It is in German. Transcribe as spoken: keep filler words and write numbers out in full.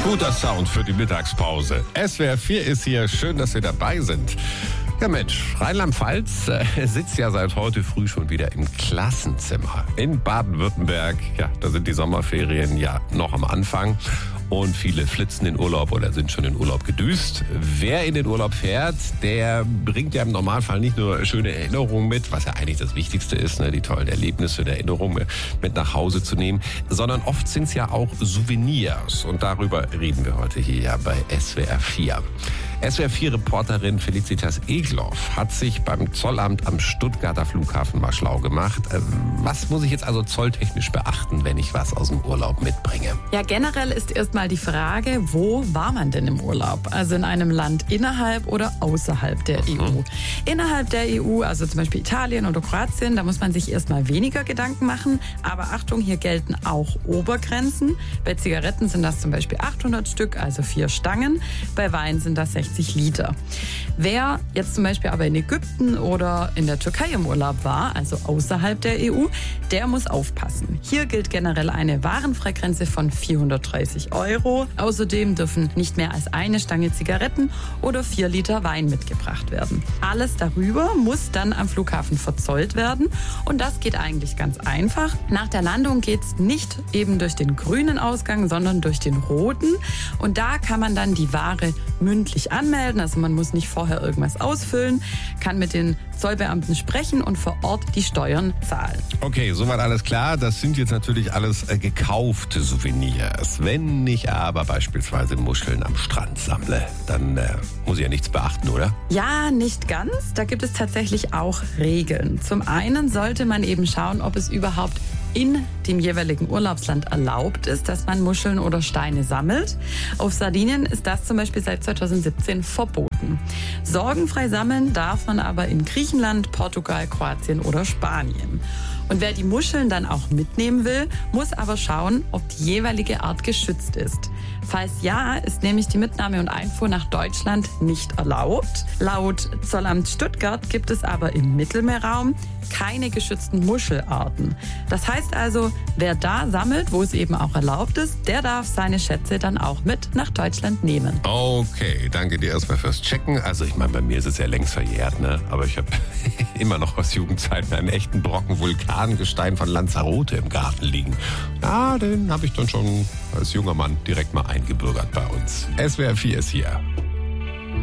Guter Sound für die Mittagspause. S W R vier ist hier. Schön, dass Sie dabei sind. Ja Mensch, Rheinland-Pfalz äh, sitzt ja seit heute früh schon wieder im Klassenzimmer. In Baden-Württemberg, ja, da sind die Sommerferien ja noch am Anfang. Und viele flitzen in Urlaub oder sind schon in Urlaub gedüst. Wer in den Urlaub fährt, der bringt ja im Normalfall nicht nur schöne Erinnerungen mit, was ja eigentlich das Wichtigste ist, ne, die tollen Erlebnisse und Erinnerungen mit nach Hause zu nehmen, sondern oft sind es ja auch Souvenirs. Und darüber reden wir heute hier ja bei S W R vier. S W R vier-Reporterin Felicitas Egloff hat sich beim Zollamt am Stuttgarter Flughafen mal schlau gemacht. Was muss ich jetzt also zolltechnisch beachten, wenn ich was aus dem Urlaub mitbringe? Ja, generell ist erstmal die Frage, wo war man denn im Urlaub? Also in einem Land innerhalb oder außerhalb der E U? Innerhalb der E U, also zum Beispiel Italien oder Kroatien, da muss man sich erstmal weniger Gedanken machen. Aber Achtung, hier gelten auch Obergrenzen. Bei Zigaretten sind das zum Beispiel achthundert Stück, also vier Stangen. Bei Wein sind das sechzig Liter. Wer jetzt zum Beispiel aber in Ägypten oder in der Türkei im Urlaub war, also außerhalb der E U, der muss aufpassen. Hier gilt generell eine Warenfreigrenze von vierhundertdreißig Euro. Außerdem dürfen nicht mehr als eine Stange Zigaretten oder vier Liter Wein mitgebracht werden. Alles darüber muss dann am Flughafen verzollt werden und das geht eigentlich ganz einfach. Nach der Landung geht es nicht eben durch den grünen Ausgang, sondern durch den roten und da kann man dann die Ware mündlich anmelden, also man muss nicht vorher irgendwas ausfüllen, kann mit den Zollbeamten sprechen und vor Ort die Steuern zahlen. Okay, soweit alles klar. Das sind jetzt natürlich alles äh, gekaufte Souvenirs. Wenn ich aber beispielsweise Muscheln am Strand sammle, dann äh, muss ich ja nichts beachten, oder? Ja, nicht ganz. Da gibt es tatsächlich auch Regeln. Zum einen sollte man eben schauen, ob es überhaupt in dem jeweiligen Urlaubsland erlaubt ist, dass man Muscheln oder Steine sammelt. Auf Sardinien ist das zum Beispiel seit zweitausendsiebzehn verboten. Sorgenfrei sammeln darf man aber in Griechenland, Portugal, Kroatien oder Spanien. Und wer die Muscheln dann auch mitnehmen will, muss aber schauen, ob die jeweilige Art geschützt ist. Falls ja, ist nämlich die Mitnahme und Einfuhr nach Deutschland nicht erlaubt. Laut Zollamt Stuttgart gibt es aber im Mittelmeerraum keine geschützten Muschelarten. Das heißt also, wer da sammelt, wo es eben auch erlaubt ist, der darf seine Schätze dann auch mit nach Deutschland nehmen. Okay, danke dir erstmal fürs Checken. Also ich meine, bei mir ist es ja längst verjährt, ne? Aber ich habe immer noch aus Jugendzeiten einen echten Brocken Vulkangestein von Lanzarote im Garten liegen. Ja, den habe ich dann schon als junger Mann direkt mal eingebürgert bei uns. S W R vier ist hier.